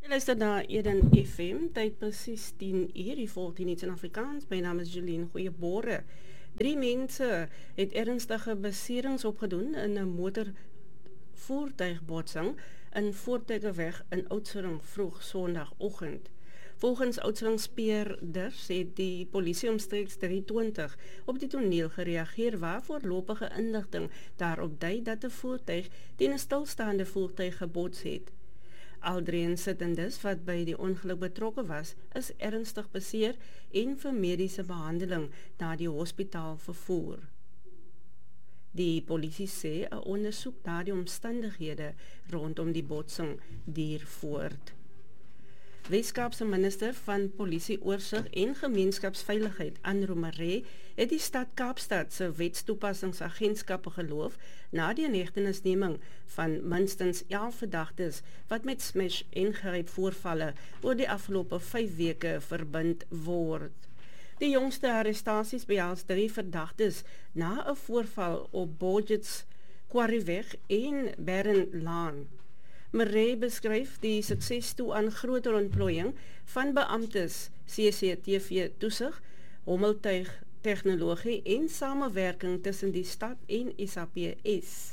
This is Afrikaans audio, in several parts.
Luister na Eden FM, tyd presies 10 uur, die volgende iets in Afrikaans. My naam is Jeline, goeiemôre. 3 mense het ernstige beserings opgedoen in 'n motorvoertuigbotsing in Voortuigeweg in Oudtshoorn vroeg Sondagoggend. Volgens Oudtshoorn-speerders het die polisie omstreeks 3:20 op die toneel gereageer waar voorlopige inligting daarop dui dat 'n voertuig teen 'n stilstaande voertuig gebots het. Al 3 insittendes wat by die ongeluk betrokke was, is ernstig beseer en vir mediese behandeling na die hospitaal vervoer. Die polisie sê 'n ondersoek na die omstandighede rondom die botsing duur voort. Weskaapse minister van Polisie Oorsig en Gemeenskapsveiligheid, Anro Maree, het die stad Kaapstad se wetstoepassingsagentskappe geloof na die inhegtenisneming van minstens 11 verdagtes wat met smash en grypvoorvalle oor die afgelope 5 weke verbind word. Die jongste arrestasies behels 3 verdagtes na 'n voorval op Borgets Quarrieweg en Barrenlaan. Maree beskryf die sukses toe aan groter ontplooiing van beamptes, CCTV toesig, hommeltuig tegnologie en samewerking tussen die stad en SAPS.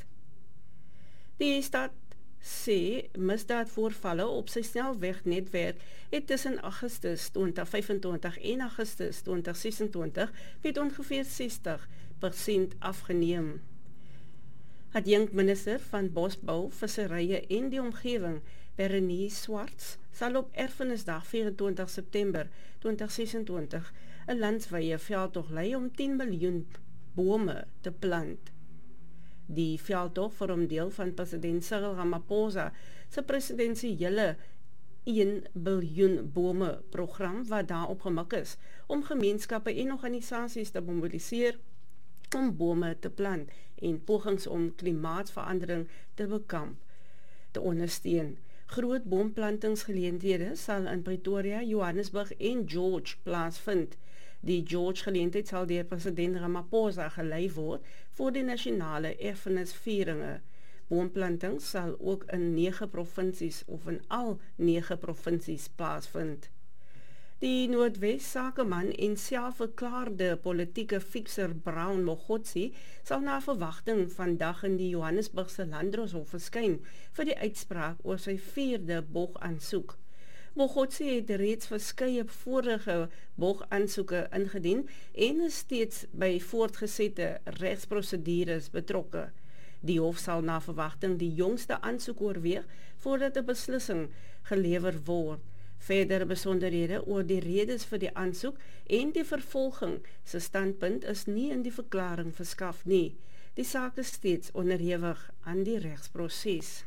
Die stad sê misdaadvoorvalle op sy snelwegnetwerk het tussen Augustus 2025 en Augustus 2026 met ongeveer 60% afgeneem. Adjunkt minister van Bosbou, Visserye en die omgewing, Berenice Swarts, sal op Erfenisdag 24 September 2026 'n landswye veldtog lei om 10 miljoen bome te plant. Die veldtog vorm deel van president Cyril Ramaphosa se presidensiële 1 biljoen bome program wat daarop gemik is om gemeenskappe en organisasies te mobiliseer om bome te plant en pogings om klimaatsverandering te bekamp te ondersteun. Groot boomplantingsgeleenthede sal in Pretoria, Johannesburg en George plaasvind. Die George geleentheid sal deur president Ramaphosa gelei word vir die nasionale erfenisvieringe. Boomplantings sal ook in 9 provinsies of in al 9 provinsies plaasvind. Die Noordwes sakeman en selfverklaarde politieke fikser Brown Mogotsi sal na verwagting vandag in die Johannesburgse Landdroshof verskyn vir die uitspraak oor sy 4de bogaansoek. Mogotsi het reeds verskeie vorige bogaansoeke ingedien en is steeds by voortgesette regsprosedures betrokke. Die hof sal na verwagting die jongste aansoek oorweeg voordat 'n beslissing gelewer word. Verdere besonderhede oor die redes vir die aansoek en die vervolging se standpunt is nie in die verklaring verskaf nie. Die saak is steeds onderhewig aan die regsproses.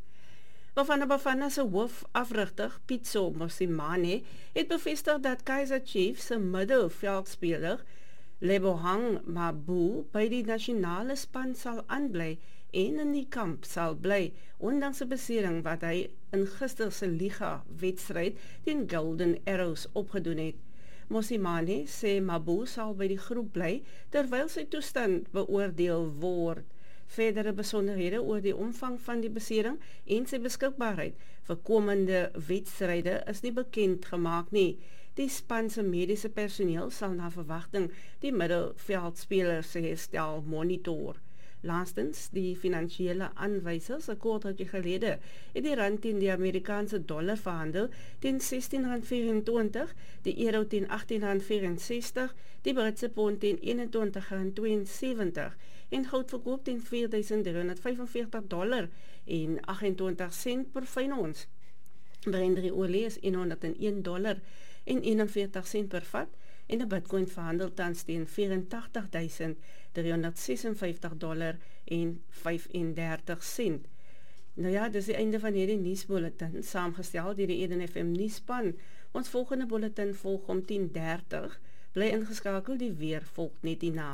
Bafana se hoofafrigter, Pitso Mosimane, het bevestig dat Kaizer Chiefs se middelveldspeler Lebohang Mabu by die nasionale span sal aanbly en in die kamp sal bly, ondanks 'n besering wat hy in gister se liga-wedstryd teen Golden Arrows opgedoen het. Mosimane sê Mabu sal by die groep bly terwyl sy toestand beoordeel word. Verdere besonderhede oor die omvang van die besering en sy beskikbaarheid vir komende wedstryde is nie bekend gemaak nie. Die span se mediese personeel sal na verwagting die middelveldspelers se herstel monitor. Laastens, die finansiële aanwysers, 'n kort rukkie gelede, het die rand teen die Amerikaanse dollar verhandel teen R16.24, die euro teen R18.64, die Britse pond teen R21.72 en goud verkoop teen $4,345 en 28 sent per fyn ons. Brent olie is $101 en 41 sent per vat en 'n Bitcoin verhandel tans teen $84,356 en 35 sent. Nou ja, dis die einde van hierdie nuusbulletin, saamgestel deur die Eden FM nuusspan. Ons volgende bulletin volg om 10:30. Bly ingeskakel, die weer volg net hierna.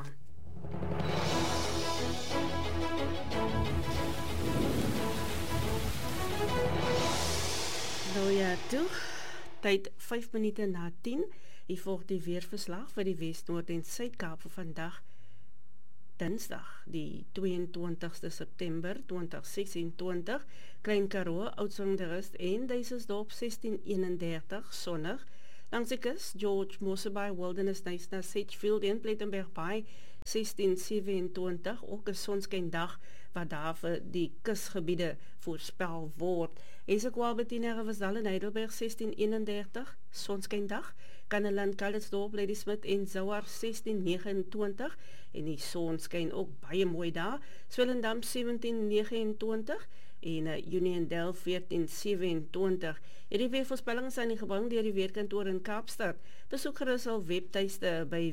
Nou ja, toe. Tyd 5 minute na 10. Hier volg die weerverslag vir die Wes-, Noord- en Suid-Kaap vir vandag, Dinsdag, die 22ste September 2026, Klein Karoo, Oudtshoorn de Rust en Duiselsdorp 1631, sonnig. Langs die kus, George Mosselbaai Wilderness Knysna Sedgefield en Plettenberg Bay 1627, ook 'n sonskyndag wat daar vir die kusgebiede voorspel word. Esekwalbetine Wasdal in Heidelberg 1631, sonskyndag. Kanneland, Calitzdorp, Ladysmith en Zouar 1629 en die son skyn ook baie mooi daar. Swellendam 1729 en Uniondale 1427. Hierdie weervoorspellings zijn gebring deur die Weerkantoor in Kaapstad. Besoek gerus al webtuiste by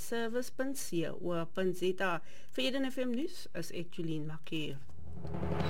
www.saweatherservice.co.za. Vir Eden FM nuus is ek Jolien Makier.